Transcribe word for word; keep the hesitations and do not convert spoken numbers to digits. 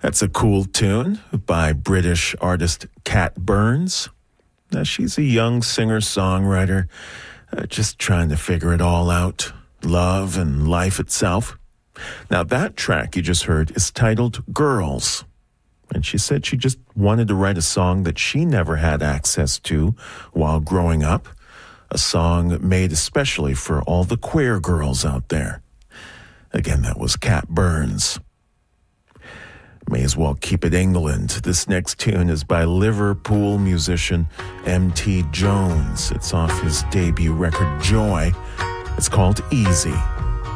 That's a cool tune by British artist Cat Burns. Now, she's a young singer-songwriter, uh, just trying to figure it all out, love and life itself. Now, that track you just heard is titled Girls. And she said she just wanted to write a song that she never had access to while growing up, a song made especially for all the queer girls out there. Again, that was Cat Burns. May as well keep it England. This next tune is by Liverpool musician M T Jones. It's off his debut record, Joy. It's called Easy.